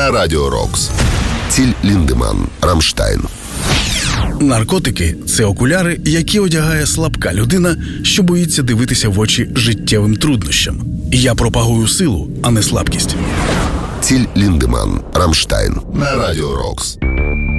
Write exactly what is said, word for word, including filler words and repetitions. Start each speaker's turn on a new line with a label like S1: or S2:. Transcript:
S1: на Радіо Рокс. Тіль Ліндеман, Рамштайн.
S2: Наркотики – це окуляри, які одягає слабка людина, що боїться дивитися в очі життєвим труднощам. Я пропагую силу, а не слабкість.
S1: Тіль Ліндеман, Рамштайн на Радіо Рокс.